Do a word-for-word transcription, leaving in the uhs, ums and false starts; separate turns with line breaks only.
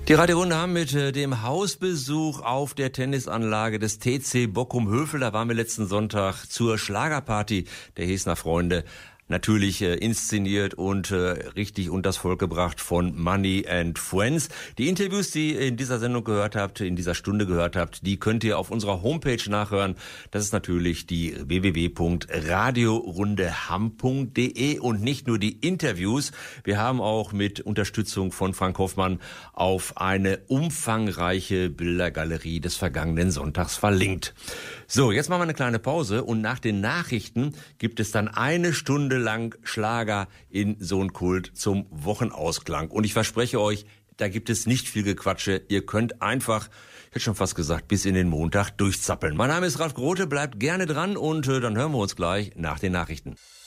Die Radiorunde haben mit äh, dem Hausbesuch auf der Tennisanlage des T C Bochum-Hövel. Da waren wir letzten Sonntag zur Schlagerparty der Hesner Freunde. Natürlich äh, inszeniert und äh, richtig unters Volk gebracht von Money and Friends. Die Interviews, die ihr in dieser Sendung gehört habt, in dieser Stunde gehört habt, die könnt ihr auf unserer Homepage nachhören. Das ist natürlich die w w w punkt radiorundeham punkt d e und nicht nur die Interviews. Wir haben auch mit Unterstützung von Frank Hoffmann auf eine umfangreiche Bildergalerie des vergangenen Sonntags verlinkt. So, jetzt machen wir eine kleine Pause und nach den Nachrichten gibt es dann eine Stunde lang Schlager in So ein Kult zum Wochenausklang. Und ich verspreche euch, da gibt es nicht viel Gequatsche. Ihr könnt einfach, ich hätte schon fast gesagt, bis in den Montag durchzappeln. Mein Name ist Ralf Grote, bleibt gerne dran und äh, dann hören wir uns gleich nach den Nachrichten.